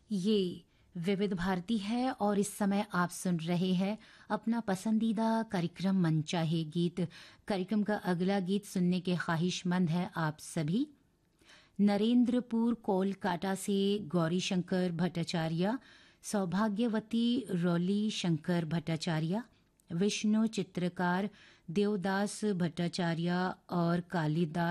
ये विविध भारती है और इस समय आप सुन रहे हैं अपना पसंदीदा कार्यक्रम मनचाहे गीत। कार्यक्रम का अगला गीत सुनने के ख्वाहिशमंद है आप सभी। नरेंद्रपुर कोलकाता से गौरी शंकर भट्टाचार्य, सौभाग्यवती रौली शंकर भट्टाचार्य, विष्णु चित्रकार देवदास भट्टाचार्य और कालिदास